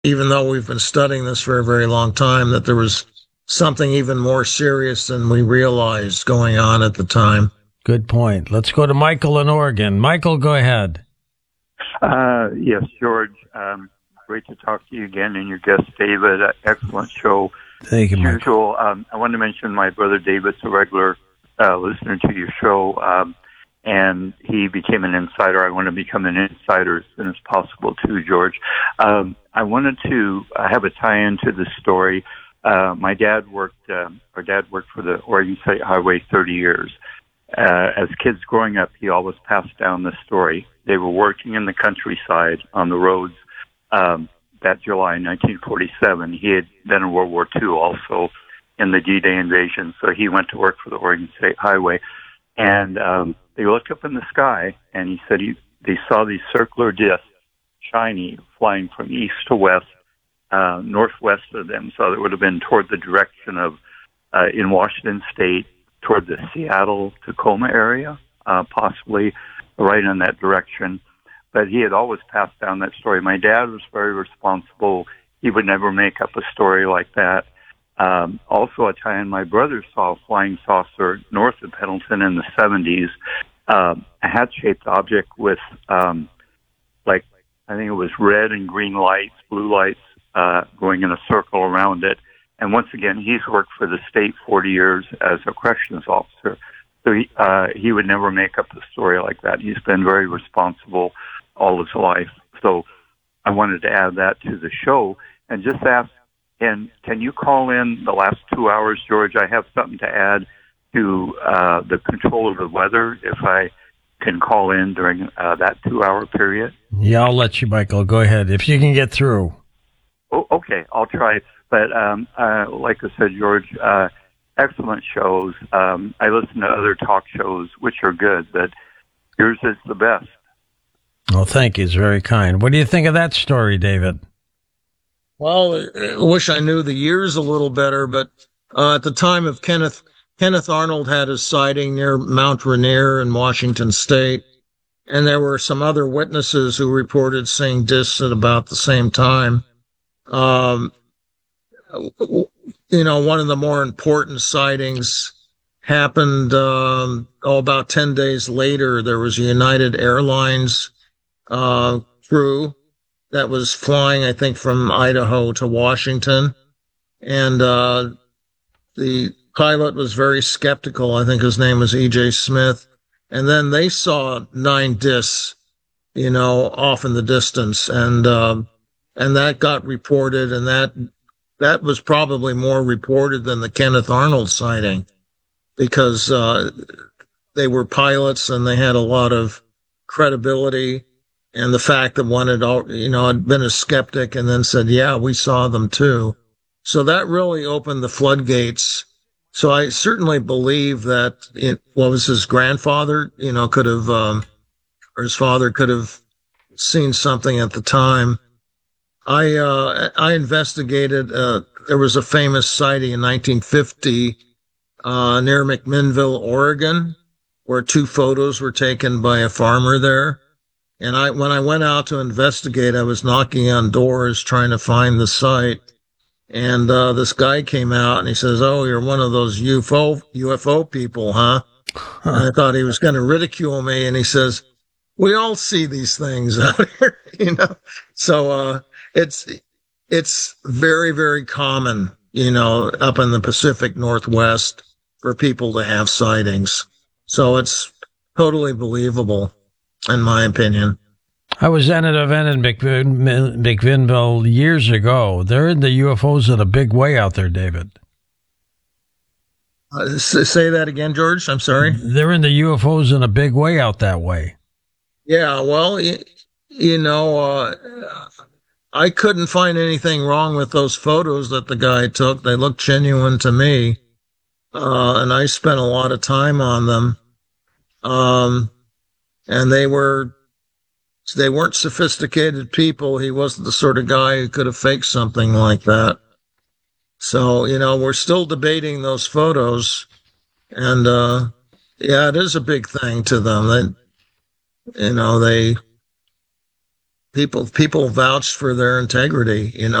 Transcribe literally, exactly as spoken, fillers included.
even though we've been studying this for a very long time, that there was something even more serious than we realized going on at the time. Good point. Let's go to Michael in Oregon. Michael, go ahead. Uh, yes, George. Um, great to talk to you again, and your guest, David. Uh, excellent show. Thank you, As Michael. usual, um, I want to mention my brother David's a regular uh, listener to your show, um, and he became an insider. I want to become an insider as soon as possible, too, George. Um, I wanted to uh, have a tie-in to the story. Uh, my dad worked, uh, our dad worked for the Oregon State Highway thirty years. Uh, as kids growing up, he always passed down the story. They were working in the countryside on the roads um, that July nineteen forty-seven. He had been in World War Two also in the D-Day invasion, so he went to work for the Oregon State Highway. And um, they looked up in the sky, and he said he, they saw these circular discs, shiny, flying from east to west, uh, northwest of them, so it would have been toward the direction of, uh, in Washington State, toward the Seattle, Tacoma area, uh, possibly right in that direction. But he had always passed down that story. My dad was very responsible. He would never make up a story like that. Um, also, a time my brother saw a flying saucer north of Pendleton in the seventies, um, a hat-shaped object with, um, like, I think it was red and green lights, blue lights, uh, going in a circle around it. And once again, he's worked for the state forty years as a corrections officer. So he, uh, he would never make up a story like that. He's been very responsible all his life. So I wanted to add that to the show and just ask, can, can you call in the last two hours, George? I have something to add to uh, the control of the weather if I can call in during uh, that two-hour period. Yeah, I'll let you, Michael. Go ahead. If you can get through. Oh, okay, I'll try. But um, uh, like I said, George, uh, excellent shows. Um, I listen to other talk shows, which are good, but yours is the best. Well, thank you. It's very kind. What do you think of that story, David? Well, I wish I knew the years a little better, but uh, at the time of Kenneth, Kenneth Arnold had his sighting near Mount Rainier in Washington State, and there were some other witnesses who reported seeing discs at about the same time. Um, you know, one of the more important sightings happened um, oh, about ten days later. There was a United Airlines uh, crew that was flying, I think, from Idaho to Washington. And uh, the pilot was very skeptical. I think his name was E J Smith. And then they saw nine discs, you know, off in the distance. And uh, and that got reported, and that that was probably more reported than the Kenneth Arnold sighting, because uh, they were pilots and they had a lot of credibility. And the fact that one had, you know, had been a skeptic and then said, yeah, we saw them too. So that really opened the floodgates. So I certainly believe that it, what was his grandfather, you know, could have, um, or his father could have seen something at the time. I, uh, I investigated, uh, there was a famous sighting in nineteen fifty, uh, near McMinnville, Oregon, where two photos were taken by a farmer there. And I, when I went out to investigate, I was knocking on doors trying to find the site. And, uh, this guy came out and he says, oh, you're one of those U F O, U F O people, huh? And I thought he was going to ridicule me. And he says, we all see these things out here, you know? So, uh, it's, it's very, very common, you know, up in the Pacific Northwest for people to have sightings. So it's totally believable, in my opinion. I was at an event in McVin- McVinnville years ago. They're in the U F Os in a big way out there, David. Uh, say that again, George. I'm sorry. They're in the U F Os in a big way out that way. Yeah, well, you, you know, uh, I couldn't find anything wrong with those photos that the guy took. They looked genuine to me, uh, and I spent a lot of time on them. Um, and they were, they weren't sophisticated people. He wasn't the sort of guy who could have faked something like that. So, you know, we're still debating those photos, and, uh, yeah, it is a big thing to them. They, you know, they, people people vouched for their integrity. You know.